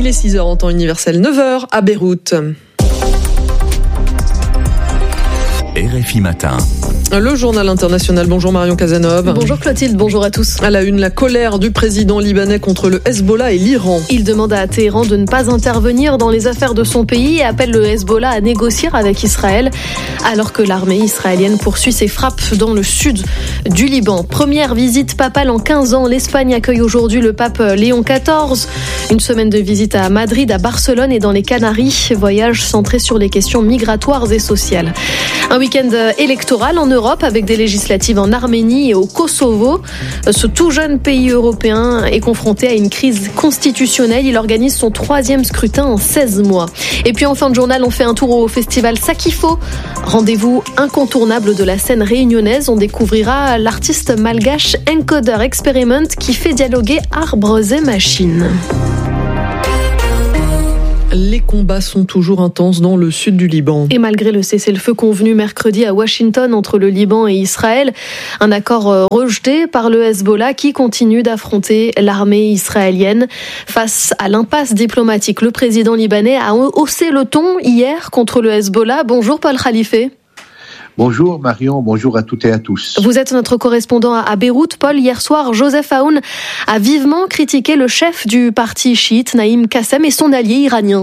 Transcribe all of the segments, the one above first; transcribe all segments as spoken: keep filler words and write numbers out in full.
est six heures en temps universel, neuf heures à Beyrouth. R F I Matin. Le journal international. Bonjour Marion Cazeneuve. Bonjour Clotilde, bonjour à tous. À la une, la colère du président libanais contre le Hezbollah et l'Iran. Il demande à Téhéran de ne pas intervenir dans les affaires de son pays et appelle le Hezbollah à négocier avec Israël, alors que l'armée israélienne poursuit ses frappes dans le sud du Liban. Première visite papale en quinze ans. L'Espagne accueille aujourd'hui le pape Léon quatorze. Une semaine de visite à Madrid, à Barcelone et dans les Canaries. Voyage centré sur les questions migratoires et sociales. Un week-end électoral en Europe avec des législatives en Arménie et au Kosovo. Ce tout jeune pays européen est confronté à une crise constitutionnelle. Il organise son troisième scrutin en seize mois. Et puis en fin de journal, on fait un tour au festival Sakifo. Rendez-vous incontournable de la scène réunionnaise. On découvrira l'artiste malgache Encoder Experiment qui fait dialoguer arbres et machines. Les combats sont toujours intenses dans le sud du Liban. Et malgré le cessez-le-feu convenu mercredi à Washington entre le Liban et Israël, un accord rejeté par le Hezbollah qui continue d'affronter l'armée israélienne. Face à l'impasse diplomatique, le président libanais a haussé le ton hier contre le Hezbollah. Bonjour Paul Khalife. Bonjour Marion, bonjour à toutes et à tous. Vous êtes notre correspondant à Beyrouth. Paul, hier soir, Joseph Aoun a vivement critiqué le chef du parti chiite, Naïm Qassem, et son allié iranien.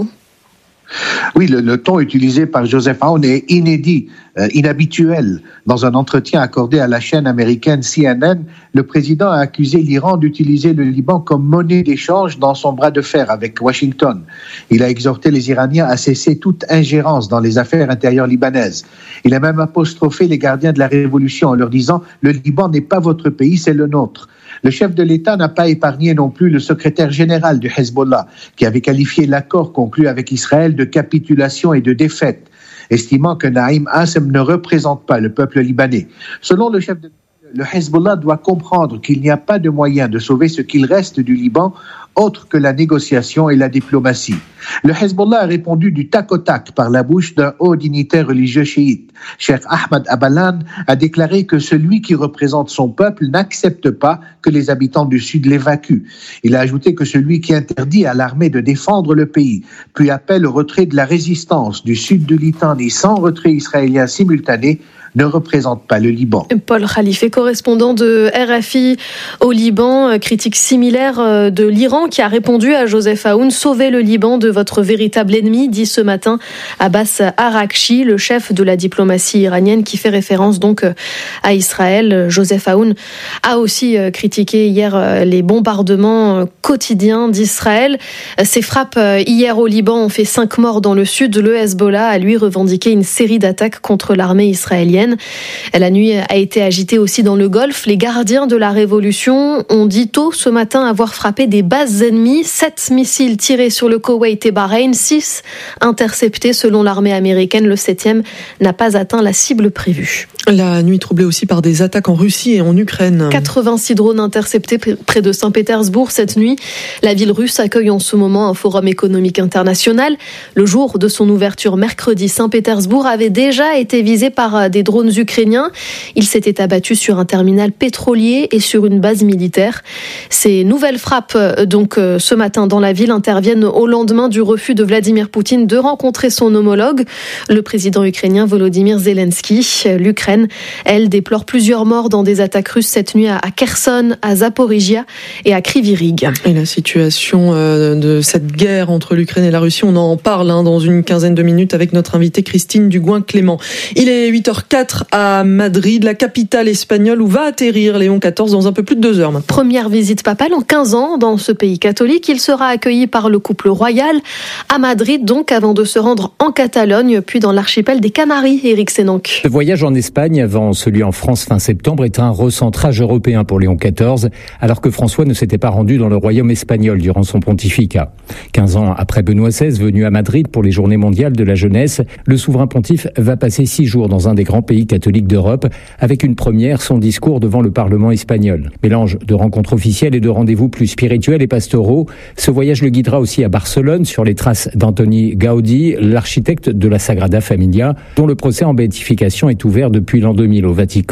Oui, le, le ton utilisé par Joseph Aoun est inédit, euh, inhabituel. Dans un entretien accordé à la chaîne américaine C N N, le président a accusé l'Iran d'utiliser le Liban comme monnaie d'échange dans son bras de fer avec Washington. Il a exhorté les Iraniens à cesser toute ingérence dans les affaires intérieures libanaises. Il a même apostrophé les gardiens de la révolution en leur disant « Le Liban n'est pas votre pays, c'est le nôtre ». Le chef de l'État n'a pas épargné non plus le secrétaire général du Hezbollah, qui avait qualifié l'accord conclu avec Israël de capitulation et de défaite, estimant que Naïm Qassem ne représente pas le peuple libanais. Selon le chef de le Hezbollah doit comprendre qu'il n'y a pas de moyen de sauver ce qu'il reste du Liban autre que la négociation et la diplomatie. Le Hezbollah a répondu du tac au tac par la bouche d'un haut dignitaire religieux chiite. Cheikh Ahmad Abalan a déclaré que celui qui représente son peuple n'accepte pas que les habitants du Sud l'évacuent. Il a ajouté que celui qui interdit à l'armée de défendre le pays, puis appelle au retrait de la résistance du Sud de Litanie sans retrait israélien simultané, ne représente pas le Liban. Paul Khalife, correspondant de R F I au Liban, critique similaire de l'Iran qui a répondu à Joseph Aoun « Sauvez le Liban de votre véritable ennemi », dit ce matin Abbas Araghchi, le chef de la diplomatie iranienne qui fait référence donc à Israël. Joseph Aoun a aussi critiqué hier les bombardements quotidiens d'Israël. Ces frappes hier au Liban ont fait cinq morts dans le sud. Le Hezbollah a lui revendiqué une série d'attaques contre l'armée israélienne. La nuit a été agitée aussi dans le Golfe. Les gardiens de la Révolution ont dit tôt ce matin avoir frappé des bases ennemies. Sept missiles tirés sur le Koweït et Bahreïn, six interceptés selon l'armée américaine. Le septième n'a pas atteint la cible prévue. La nuit troublée aussi par des attaques en Russie et en Ukraine. quatre-vingt-six drones interceptés près de Saint-Pétersbourg cette nuit. La ville russe accueille en ce moment un forum économique international. Le jour de son ouverture mercredi, Saint-Pétersbourg avait déjà été visé par des drones ukrainiens. Il s'était abattu sur un terminal pétrolier et sur une base militaire. Ces nouvelles frappes, donc ce matin dans la ville, interviennent au lendemain du refus de Vladimir Poutine de rencontrer son homologue, le président ukrainien Volodymyr Zelensky. L'Ukraine, elle, déplore plusieurs morts dans des attaques russes cette nuit à Kherson, à Zaporizhia et à Kryvyi Rih. Et la situation de cette guerre entre l'Ukraine et la Russie, on en parle hein, dans une quinzaine de minutes avec notre invitée Christine Dugouin-Clément. Il est huit heures quatre à Madrid, la capitale espagnole où va atterrir Léon quatorze dans un peu plus de deux heures maintenant. Première visite papale en quinze ans dans ce pays catholique. Il sera accueilli par le couple royal à Madrid, donc avant de se rendre en Catalogne, puis dans l'archipel des Canaries. Éric Sénanque. Le voyage en Espagne avant celui en France fin septembre est un recentrage européen pour Léon quatorze, alors que François ne s'était pas rendu dans le royaume espagnol durant son pontificat. quinze ans après Benoît seize, venu à Madrid pour les Journées mondiales de la jeunesse, le souverain pontife va passer six jours dans un des grands pays catholiques d'Europe, avec une première, son discours devant le Parlement espagnol. Mélange de rencontres officielles et de rendez-vous plus spirituels et pastoraux, ce voyage le guidera aussi à Barcelone, sur les traces d'Antoni Gaudí, l'architecte de la Sagrada Familia, dont le procès en béatification est ouvert depuis l'an deux mille au Vatican.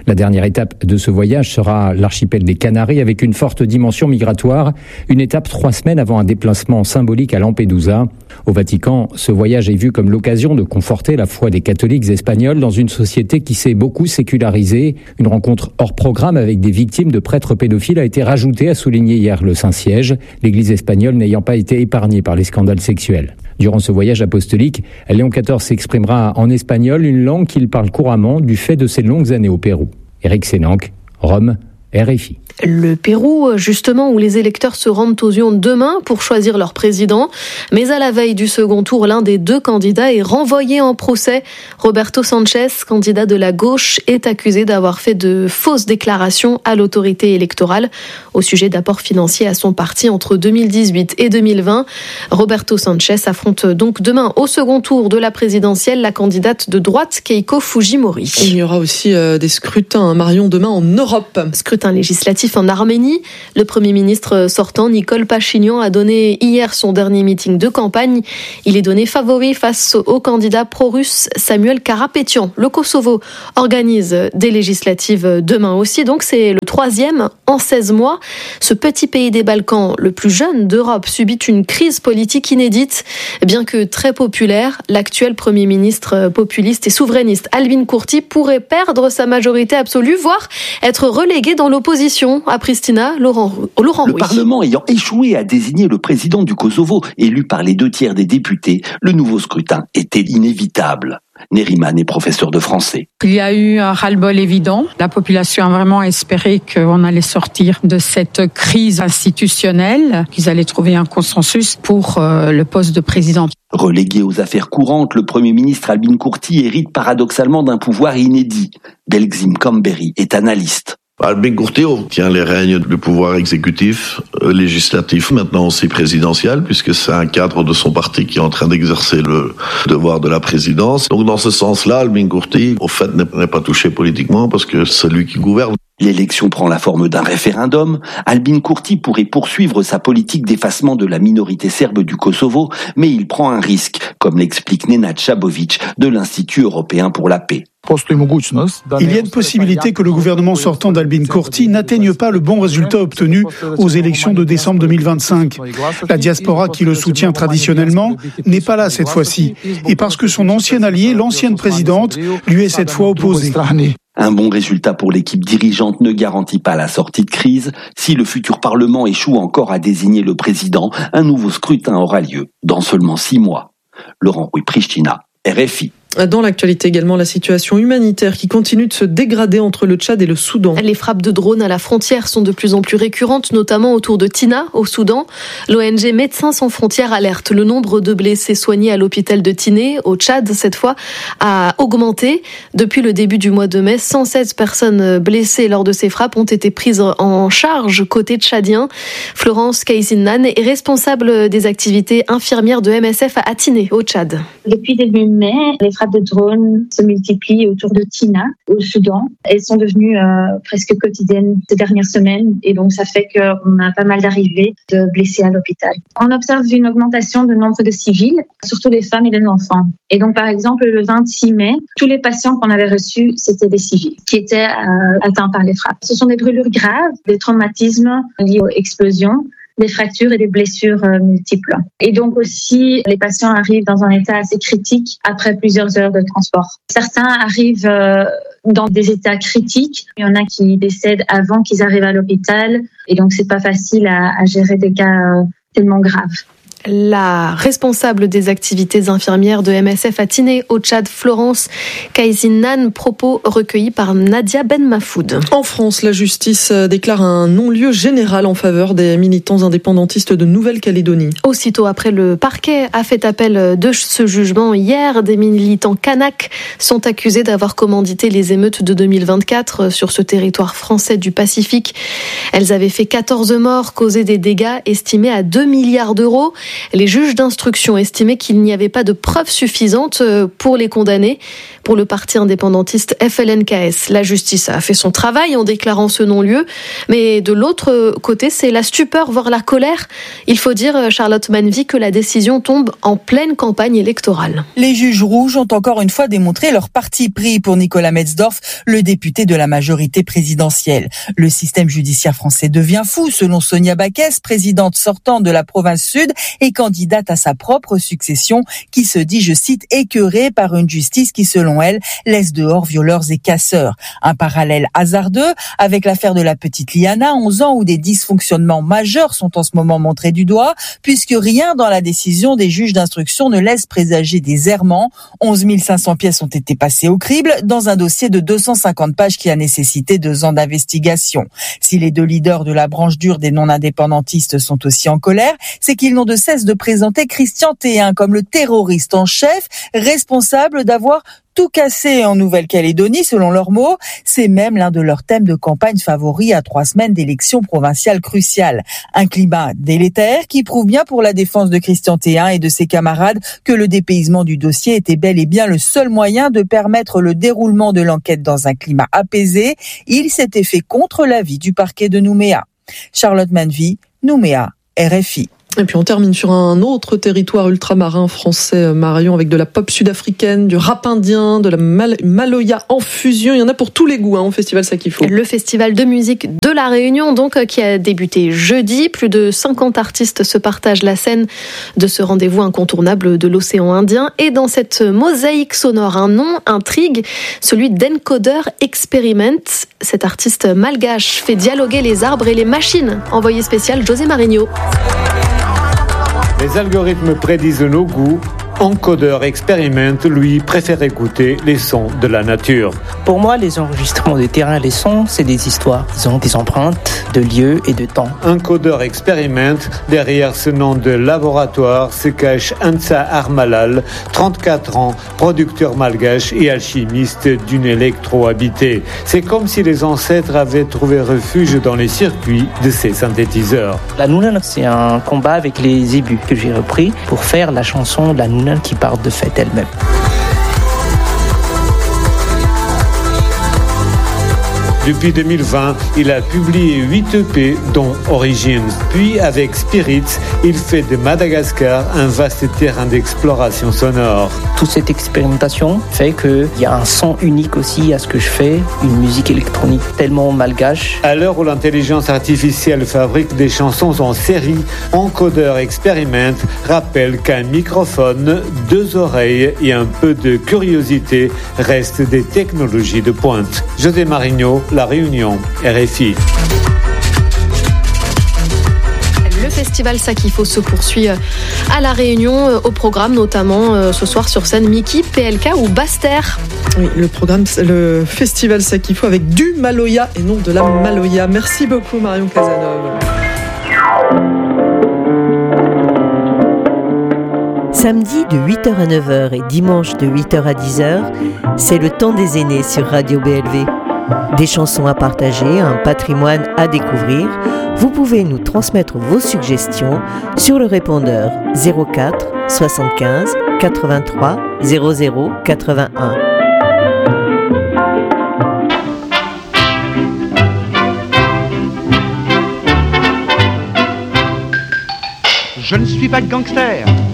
La dernière étape de ce voyage sera l'archipel des Canaries avec une forte dimension migratoire, une étape trois semaines avant un déplacement symbolique à Lampedusa. Au Vatican, ce voyage est vu comme l'occasion de conforter la foi des catholiques espagnols dans une société qui s'est beaucoup sécularisée. Une rencontre hors programme avec des victimes de prêtres pédophiles a été rajoutée, a souligné hier le Saint-Siège, l'Église espagnole n'ayant pas été épargnée par les scandales sexuels. Durant ce voyage apostolique, Léon quatorze s'exprimera en espagnol, une langue qu'il parle couramment du fait de ses longues années au Pérou. Éric Sénanque, Rome, R F I. Le Pérou, justement, où les électeurs se rendent aux urnes demain pour choisir leur président. Mais à la veille du second tour, l'un des deux candidats est renvoyé en procès. Roberto Sanchez, candidat de la gauche, est accusé d'avoir fait de fausses déclarations à l'autorité électorale au sujet d'apports financiers à son parti entre deux mille dix-huit et deux mille vingt. Roberto Sanchez affronte donc demain au second tour de la présidentielle la candidate de droite Keiko Fujimori. Il y aura aussi euh, des scrutins, Marion, demain en Europe. Scrutin législatif en Arménie. Le Premier ministre sortant, Nicole Pachinian, a donné hier son dernier meeting de campagne. Il est donné favori face au candidat pro-russe Samuel Karapétian. Le Kosovo organise des législatives demain aussi, donc c'est le troisième en seize mois. Ce petit pays des Balkans, le plus jeune d'Europe, subit une crise politique inédite. Bien que très populaire, l'actuel Premier ministre populiste et souverainiste Albin Kurti pourrait perdre sa majorité absolue, voire être relégué dans l'opposition. À Pristina, Laurent, Laurent Le Rouy. Parlement ayant échoué à désigner le président du Kosovo, élu par les deux tiers des députés, le nouveau scrutin était inévitable. Neriman est professeur de français. Il y a eu un ras-le-bol évident. La population a vraiment espéré qu'on allait sortir de cette crise institutionnelle, qu'ils allaient trouver un consensus pour euh, le poste de président. Relégué aux affaires courantes, le Premier ministre Albin Kurti hérite paradoxalement d'un pouvoir inédit. Belgzim Kamberi est analyste. Albin Kurti tient les règnes du pouvoir exécutif, euh, législatif, maintenant aussi présidentiel, puisque c'est un cadre de son parti qui est en train d'exercer le devoir de la présidence. Donc dans ce sens-là, Albin Kurti, au fait, n'est, n'est pas touché politiquement parce que c'est lui qui gouverne. L'élection prend la forme d'un référendum. Albin Kurti pourrait poursuivre sa politique d'effacement de la minorité serbe du Kosovo, mais il prend un risque, comme l'explique Nenad Chabovic de l'Institut européen pour la paix. Il y a une possibilité que le gouvernement sortant d'Albin Kurti n'atteigne pas le bon résultat obtenu aux élections de décembre deux mille vingt-cinq. La diaspora qui le soutient traditionnellement n'est pas là cette fois-ci. Et parce que son ancien allié, l'ancienne présidente, lui est cette fois opposée. Un bon résultat pour l'équipe dirigeante ne garantit pas la sortie de crise. Si le futur Parlement échoue encore à désigner le président, un nouveau scrutin aura lieu dans seulement six mois. Laurent Rouy, Pristina, R F I. Dans l'actualité également, la situation humanitaire qui continue de se dégrader entre le Tchad et le Soudan. Les frappes de drones à la frontière sont de plus en plus récurrentes, notamment autour de Tina, au Soudan. L'O N G Médecins sans frontières alerte. Le nombre de blessés soignés à l'hôpital de Tiné, au Tchad, cette fois, a augmenté. Depuis le début du mois de mai, cent seize personnes blessées lors de ces frappes ont été prises en charge côté tchadien. Florence Kaizinnan est responsable des activités infirmières de M S F à Tiné, au Tchad. Depuis début mai, les frappes de drones se multiplient autour de Tina, au Soudan. Elles sont devenues euh, presque quotidiennes ces dernières semaines et donc ça fait qu'on a pas mal d'arrivées de blessés à l'hôpital. On observe une augmentation du nombre de civils, surtout les femmes et les enfants. Et donc par exemple, le vingt-six mai, tous les patients qu'on avait reçus, c'était des civils qui étaient euh, atteints par les frappes. Ce sont des brûlures graves, des traumatismes liés aux explosions, des fractures et des blessures euh, multiples. Et donc aussi, les patients arrivent dans un état assez critique après plusieurs heures de transport. Certains arrivent euh, dans des états critiques. Il y en a qui décèdent avant qu'ils arrivent à l'hôpital. Et donc, c'est pas facile à, à gérer des cas euh, tellement graves. La responsable des activités infirmières de M S F à Tiné, au Tchad, Florence Kaizinnan, propos recueillis par Nadia Ben Mafoud. En France, la justice déclare un non-lieu général en faveur des militants indépendantistes de Nouvelle-Calédonie. Aussitôt après, le parquet a fait appel de ce jugement. Hier, des militants kanaks sont accusés d'avoir commandité les émeutes de deux mille vingt-quatre sur ce territoire français du Pacifique. Elles avaient fait quatorze morts, causé des dégâts estimés à deux milliards d'euros. Les juges d'instruction estimaient qu'il n'y avait pas de preuves suffisantes pour les condamner. Pour le parti indépendantiste F L N K S, la justice a fait son travail en déclarant ce non-lieu. Mais de l'autre côté, c'est la stupeur, voire la colère. Il faut dire, Charlotte Manvy, que la décision tombe en pleine campagne électorale. Les juges rouges ont encore une fois démontré leur parti pris pour Nicolas Metzdorf, le député de la majorité présidentielle. Le système judiciaire français devient fou, selon Sonia Backès, présidente sortante de la province sud et candidate à sa propre succession, qui se dit, je cite, écœurée par une justice qui, selon elle, laisse dehors violeurs et casseurs. Un parallèle hasardeux avec l'affaire de la petite Liana, onze ans, où des dysfonctionnements majeurs sont en ce moment montrés du doigt, puisque rien dans la décision des juges d'instruction ne laisse présager des errements. onze mille cinq cents pièces ont été passées au crible dans un dossier de deux cent cinquante pages qui a nécessité deux ans d'investigation. Si les deux leaders de la branche dure des non-indépendantistes sont aussi en colère, c'est qu'ils n'ont de cesse de présenter Christian Théin comme le terroriste en chef, responsable d'avoir tout cassé en Nouvelle-Calédonie, selon leurs mots. C'est même l'un de leurs thèmes de campagne favoris à trois semaines d'élections provinciales cruciales. Un climat délétère qui prouve bien pour la défense de Christian Théin et de ses camarades que le dépaysement du dossier était bel et bien le seul moyen de permettre le déroulement de l'enquête dans un climat apaisé. Il s'était fait contre l'avis du parquet de Nouméa. Charlotte Manvy, Nouméa, R F I. Et puis on termine sur un autre territoire ultramarin français, Marion, avec de la pop sud-africaine, du rap indien, de la mal- maloya en fusion. Il y en a pour tous les goûts hein, au Festival Sakifo. Le festival de musique de La Réunion, donc, qui a débuté jeudi. Plus de cinquante artistes se partagent la scène de ce rendez-vous incontournable de l'océan Indien. Et dans cette mosaïque sonore, un nom intrigue, celui d'Encoder Experiment. Cet artiste malgache fait dialoguer les arbres et les machines. Envoyé spécial José Marigno. Les algorithmes prédisent nos goûts. Encoder Experiment, lui, préfère écouter les sons de la nature. Pour moi, les enregistrements de terrain, les sons, c'est des histoires. Ils ont des empreintes de lieux et de temps. Encoder Experiment, derrière ce nom de laboratoire, se cache Ansa Armalal, trente-quatre ans, producteur malgache et alchimiste d'une électro habitée. C'est comme si les ancêtres avaient trouvé refuge dans les circuits de ces synthétiseurs. La Noonan, c'est un combat avec les zébus que j'ai repris pour faire la chanson de la Noonan qui part de fait elle-même. Depuis deux mille vingt, il a publié huit E P, dont Origins. Puis, avec Spirits, il fait de Madagascar un vaste terrain d'exploration sonore. Toute cette expérimentation fait qu'il y a un son unique aussi à ce que je fais, une musique électronique tellement malgache. À l'heure où l'intelligence artificielle fabrique des chansons en série, Encoder Experiment rappelle qu'un microphone, deux oreilles et un peu de curiosité restent des technologies de pointe. José Marigno, La Réunion, R F I. Le festival Sakifo se poursuit à La Réunion, au programme notamment ce soir sur scène Mickey, P L K ou Basse-Terre. Oui, le programme, c'est le festival Sakifo avec du Maloya et non de la Maloya. Merci beaucoup Marion Casanova. Samedi de huit heures à neuf heures et dimanche de huit heures à dix heures, c'est le temps des aînés sur Radio B L V. Des chansons à partager, un patrimoine à découvrir. Vous pouvez nous transmettre vos suggestions sur le répondeur zéro quatre soixante-quinze quatre-vingt-trois zéro zéro quatre-vingt-un. Je ne suis pas gangster.